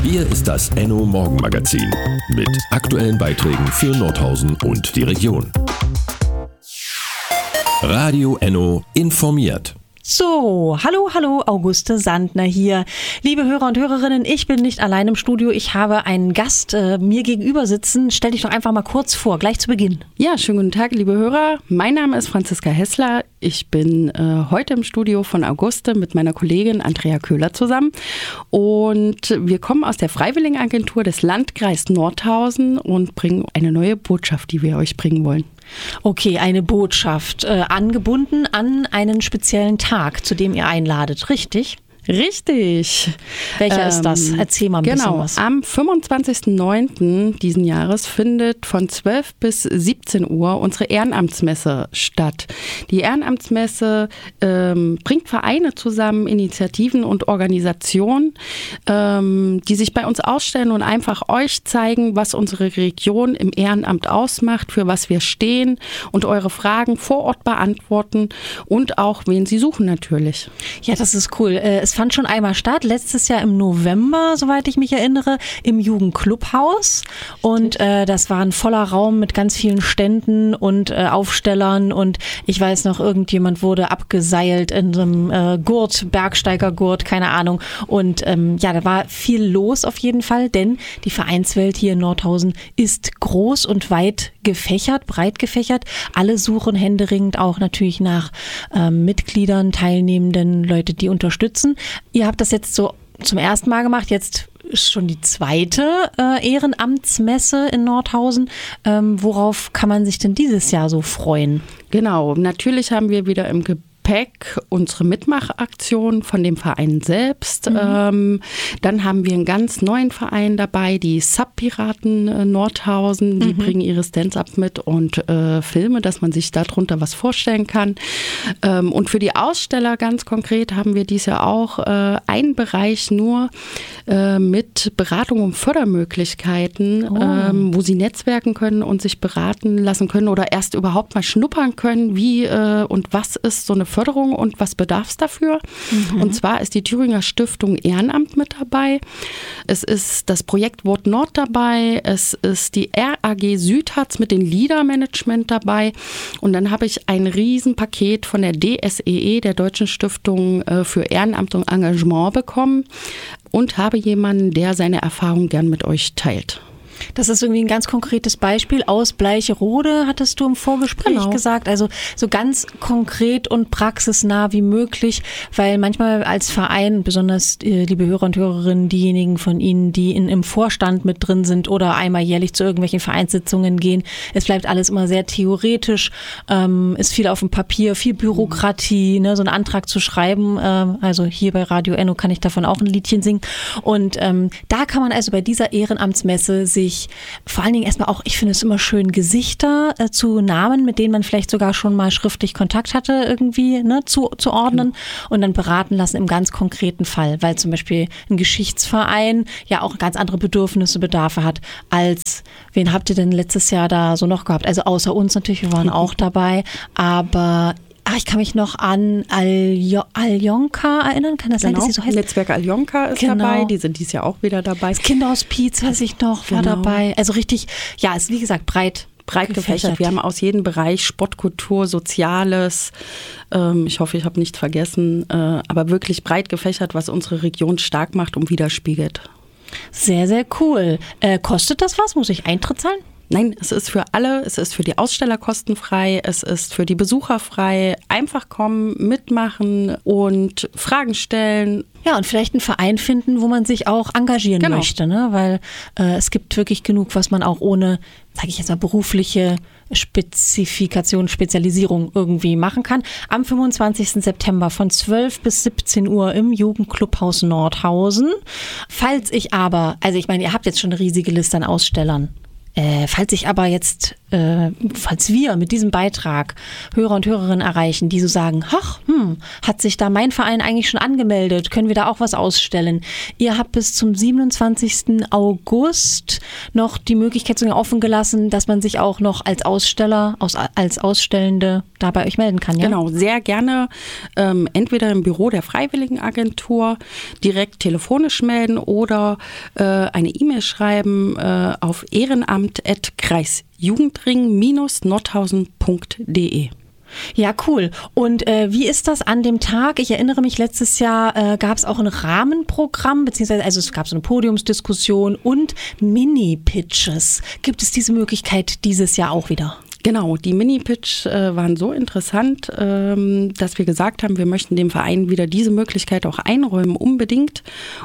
Hier ist das Enno Morgenmagazin mit aktuellen Beiträgen für Nordhausen und die Region. Radio Enno informiert. So, hallo, Auguste Sandner hier. Liebe Hörer und Hörerinnen, ich bin nicht allein im Studio. Ich habe einen Gast mir gegenüber sitzen. Stell dich doch einfach mal kurz vor, gleich zu Beginn. Ja, schönen guten Tag, liebe Hörer. Mein Name ist Franziska Hessler. Ich bin heute im Studio von Auguste mit meiner Kollegin Andrea Köhler zusammen. Und wir kommen aus der Freiwilligenagentur des Landkreises Nordhausen und bringen eine neue Botschaft, die wir euch bringen wollen. Okay, eine Botschaft, angebunden an einen speziellen Tag, zu dem ihr einladet, richtig? Richtig. Welcher ist das? Erzähl mal ein bisschen was. Am 25.09. diesen Jahres findet von 12 bis 17 Uhr unsere Ehrenamtsmesse statt. Die Ehrenamtsmesse bringt Vereine zusammen, Initiativen und Organisationen, die sich bei uns ausstellen und einfach euch zeigen, was unsere Region im Ehrenamt ausmacht, für was wir stehen und eure Fragen vor Ort beantworten und auch, wen sie suchen natürlich. Ja, das ist cool. Es fand schon einmal statt, letztes Jahr im November, soweit ich mich erinnere, im Jugendclubhaus. Und das war ein voller Raum mit ganz vielen Ständen und Aufstellern. Und ich weiß noch, irgendjemand wurde abgeseilt in so einem Gurt, Bergsteigergurt, keine Ahnung. Und ja, da war viel los auf jeden Fall, denn die Vereinswelt hier in Nordhausen ist groß und weit gefächert, breit gefächert. Alle suchen händeringend auch natürlich nach Mitgliedern, Teilnehmenden, Leute, die unterstützen. Ihr habt das jetzt so zum ersten Mal gemacht, jetzt ist schon die zweite Ehrenamtsmesse in Nordhausen. Worauf kann man sich denn dieses Jahr so freuen? Genau, natürlich haben wir wieder im Gepäck unsere Mitmachaktion von dem Verein selbst. Dann haben wir einen ganz neuen Verein dabei, die Sub-Piraten Nordhausen. Die bringen ihre Stand-up mit und Filme, dass man sich darunter was vorstellen kann. Und für die Aussteller ganz konkret haben wir dieses Jahr auch einen Bereich nur mit Beratung und Fördermöglichkeiten, wo sie netzwerken können und sich beraten lassen können oder erst überhaupt mal schnuppern können, wie und was ist so eine Förderung und was bedarf es dafür. Und zwar ist die Thüringer Stiftung Ehrenamt mit dabei. Es ist das Projekt Wort Nord dabei. Es ist die RAG Südharz mit dem Leader-Management dabei. Und dann habe ich ein Riesenpaket von der DSEE, der Deutschen Stiftung für Ehrenamt und Engagement, bekommen und habe jemanden, der seine Erfahrung gern mit euch teilt. Das ist irgendwie ein ganz konkretes Beispiel aus Bleicherode, hattest du im Vorgespräch gesagt. Also so ganz konkret und praxisnah wie möglich, weil manchmal als Verein, besonders liebe Hörer und Hörerinnen, diejenigen von Ihnen, die im Vorstand mit drin sind oder einmal jährlich zu irgendwelchen Vereinssitzungen gehen, es bleibt alles immer sehr theoretisch, ist viel auf dem Papier, viel Bürokratie, ne, so einen Antrag zu schreiben. Also hier bei Radio Enno kann ich davon auch ein Liedchen singen. Und da kann man also bei dieser Ehrenamtsmesse sich vor allen Dingen erstmal auch, ich finde es immer schön, Gesichter zu Namen, mit denen man vielleicht sogar schon mal schriftlich Kontakt hatte, irgendwie zu ordnen und dann beraten lassen im ganz konkreten Fall, weil zum Beispiel ein Geschichtsverein ja auch ganz andere Bedürfnisse, Bedarfe hat als, wen habt ihr denn letztes Jahr da so noch gehabt? Also außer uns natürlich, wir waren auch dabei, aber ich kann mich noch an Aljonka erinnern. Kann das sein, dass sie so heißt? Netzwerk Aljonka ist dabei. Die sind dieses Jahr auch wieder dabei. Das Kinderhospiz, weiß ich noch, war dabei. Also richtig, ja, ist wie gesagt breit gefächert. Wir haben aus jedem Bereich Sport, Kultur, Soziales. Ich hoffe, ich habe nichts vergessen. Aber wirklich breit gefächert, was unsere Region stark macht und widerspiegelt. Sehr, sehr cool. Kostet das was? Muss ich Eintritt zahlen? Nein, es ist für alle, es ist für die Aussteller kostenfrei, es ist für die Besucher frei. Einfach kommen, mitmachen und Fragen stellen. Ja, und vielleicht einen Verein finden, wo man sich auch engagieren möchte, ne? Weil es gibt wirklich genug, was man auch ohne, sage ich jetzt mal, berufliche Spezifikation, Spezialisierung irgendwie machen kann. Am 25. September von 12 bis 17 Uhr im Jugendclubhaus Nordhausen. Falls ich aber, also ich meine, ihr habt jetzt schon eine riesige Liste an Ausstellern. Falls wir mit diesem Beitrag Hörer und Hörerinnen erreichen, die so sagen, hat sich da mein Verein eigentlich schon angemeldet, können wir da auch was ausstellen? Ihr habt bis zum 27. August noch die Möglichkeit sogar offen gelassen, dass man sich auch noch als Aussteller, als Ausstellende da bei euch melden kann, ja? Genau, sehr gerne entweder im Büro der Freiwilligenagentur direkt telefonisch melden oder eine E-Mail schreiben auf ehrenamt@kreisjugendring-nordhausen.de. Ja, cool. Und wie ist das an dem Tag? Ich erinnere mich, letztes Jahr gab es auch ein Rahmenprogramm, beziehungsweise es gab so eine Podiumsdiskussion und Mini-Pitches. Gibt es diese Möglichkeit dieses Jahr auch wieder? Genau, die Mini-Pitch waren so interessant, dass wir gesagt haben, wir möchten dem Verein wieder diese Möglichkeit auch einräumen, unbedingt.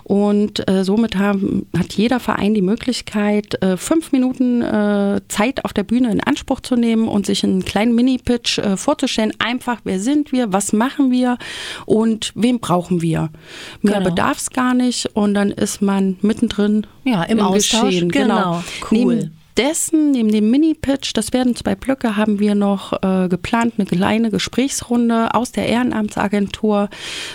Und somit hat jeder Verein die Möglichkeit, 5 Minuten Zeit auf der Bühne in Anspruch zu nehmen und sich einen kleinen Mini-Pitch vorzustellen. Einfach, wer sind wir, was machen wir und wen brauchen wir? Mehr bedarf es gar nicht und dann ist man mittendrin im Austausch. Geschehen. Genau, cool. Neben dem Mini-Pitch, das werden 2 Blöcke, haben wir noch geplant, eine kleine Gesprächsrunde aus der Ehrenamtsagentur,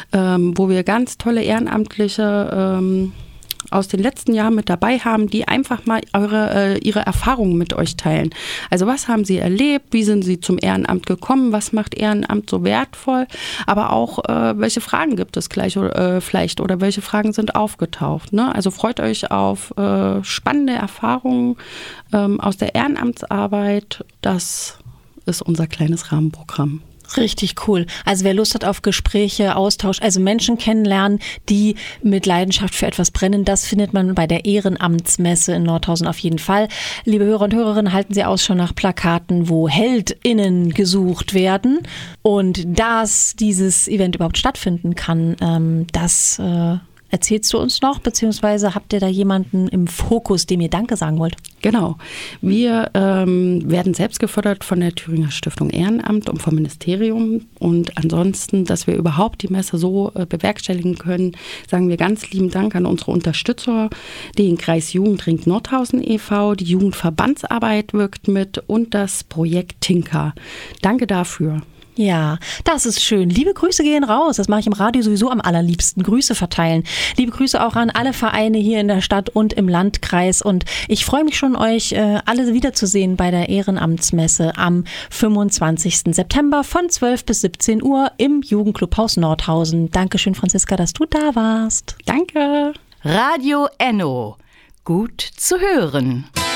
wo wir ganz tolle Ehrenamtliche aus den letzten Jahren mit dabei haben, die einfach mal ihre Erfahrungen mit euch teilen. Also was haben sie erlebt, wie sind sie zum Ehrenamt gekommen, was macht Ehrenamt so wertvoll, aber auch welche Fragen gibt es vielleicht oder welche Fragen sind aufgetaucht. Ne? Also freut euch auf spannende Erfahrungen aus der Ehrenamtsarbeit. Das ist unser kleines Rahmenprogramm. Richtig cool. Also wer Lust hat auf Gespräche, Austausch, also Menschen kennenlernen, die mit Leidenschaft für etwas brennen, das findet man bei der Ehrenamtsmesse in Nordhausen auf jeden Fall. Liebe Hörer und Hörerinnen, halten Sie Ausschau nach Plakaten, wo HeldInnen gesucht werden. Und dass dieses Event überhaupt stattfinden kann, das erzählst du uns noch, beziehungsweise habt ihr da jemanden im Fokus, dem ihr Danke sagen wollt? Genau. Wir werden selbst gefördert von der Thüringer Stiftung Ehrenamt und vom Ministerium. Und ansonsten, dass wir überhaupt die Messe so bewerkstelligen können, sagen wir ganz lieben Dank an unsere Unterstützer, den Kreis Jugendring Nordhausen e.V., die Jugendverbandsarbeit wirkt mit und das Projekt Tinker. Danke dafür. Ja, das ist schön. Liebe Grüße gehen raus. Das mache ich im Radio sowieso am allerliebsten. Grüße verteilen. Liebe Grüße auch an alle Vereine hier in der Stadt und im Landkreis. Und ich freue mich schon, euch alle wiederzusehen bei der Ehrenamtsmesse am 25. September von 12 bis 17 Uhr im Jugendclubhaus Nordhausen. Dankeschön, Franziska, dass du da warst. Danke. Radio Enno. Gut zu hören.